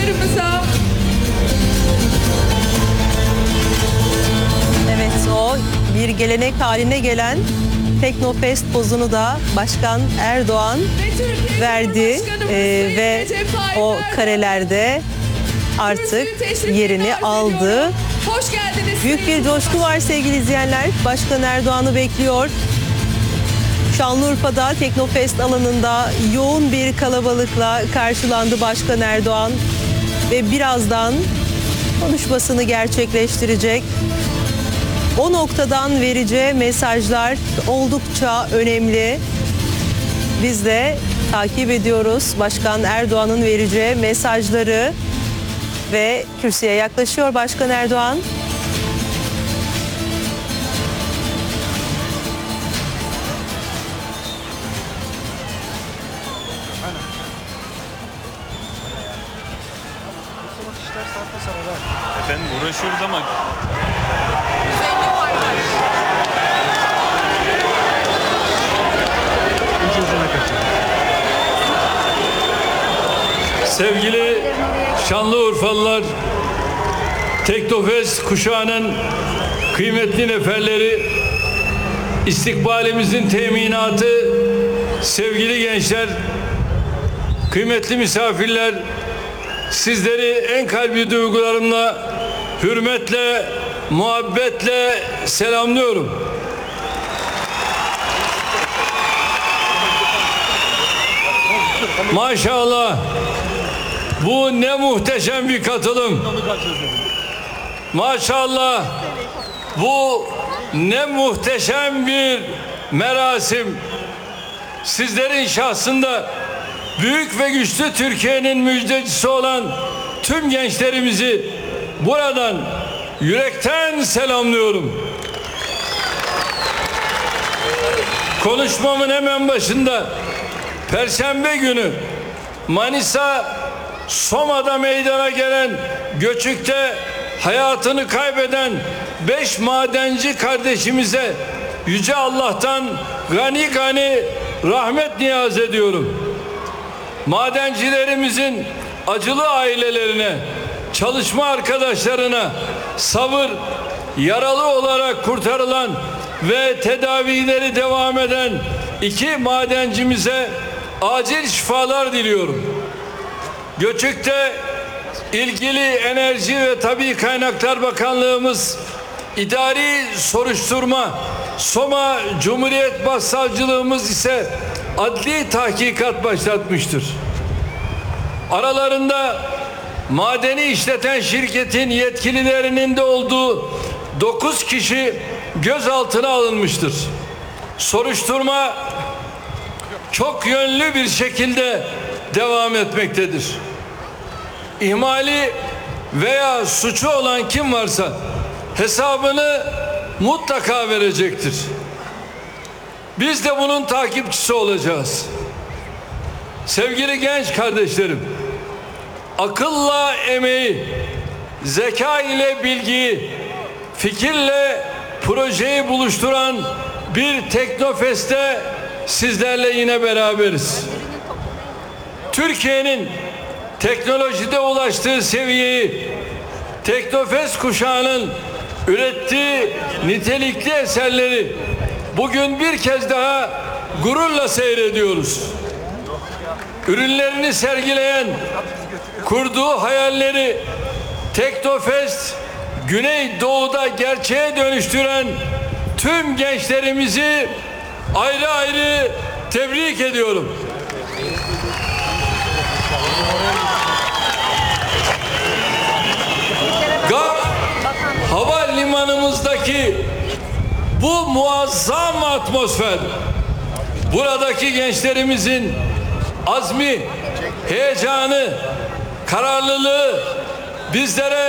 başkanlarımıza. Evet, o bir gelenek haline gelen Teknofest pozunu da Başkan Erdoğan verdi ve o karelerde artık yerini aldı. Hoş geldiniz. Büyük bir coşku var sevgili izleyenler. Başkan Erdoğan'ı bekliyor. Şanlıurfa'da Teknofest alanında yoğun bir kalabalıkla karşılandı Başkan Erdoğan ve birazdan konuşmasını gerçekleştirecek. O noktadan vereceği mesajlar oldukça önemli. Biz de takip ediyoruz Başkan Erdoğan'ın vereceği mesajları ve kürsüye yaklaşıyor Başkan Erdoğan. Efendim uğraşıyoruz ama sevgili Şanlıurfalılar, Teknofest kuşağının kıymetli neferleri, istikbalimizin teminatı, sevgili gençler, kıymetli misafirler, sizleri en kalbi duygularımla, hürmetle, muhabbetle selamlıyorum. Maşallah, bu ne muhteşem bir katılım. Maşallah, bu ne muhteşem bir merasim. Sizlerin şahsında büyük ve güçlü Türkiye'nin müjdecisi olan tüm gençlerimizi buradan yürekten selamlıyorum. Konuşmamın hemen başında Perşembe günü Manisa Soma'da meydana gelen göçükte hayatını kaybeden 5 madenci kardeşimize Yüce Allah'tan gani gani rahmet niyaz ediyorum. Madencilerimizin acılı ailelerine, çalışma arkadaşlarına sabır, yaralı olarak kurtarılan ve tedavileri devam eden 2 madencimize acil şifalar diliyorum. Göçük'te ilgili Enerji ve Tabii Kaynaklar Bakanlığımız idari soruşturma, Soma Cumhuriyet Başsavcılığımız ise adli tahkikat başlatmıştır. Aralarında madeni işleten şirketin yetkililerinin de olduğu 9 kişi gözaltına alınmıştır. Soruşturma çok yönlü bir şekilde devam etmektedir. İhmali veya suçu olan kim varsa hesabını mutlaka verecektir. Biz de bunun takipçisi olacağız. Sevgili genç kardeşlerim, akılla emeği, zeka ile bilgiyi, fikirle projeyi buluşturan bir Teknofest'te sizlerle yine beraberiz. Türkiye'nin teknolojide ulaştığı seviyeyi Teknofest kuşağının ürettiği nitelikli eserleri bugün bir kez daha gururla seyrediyoruz. Ürünlerini sergileyen, kurduğu hayalleri Teknofest Güneydoğu'da gerçeğe dönüştüren tüm gençlerimizi ayrı ayrı tebrik ediyorum. Havalimanımızdaki bu muazzam atmosfer, buradaki gençlerimizin azmi, heyecanı, kararlılığı bizlere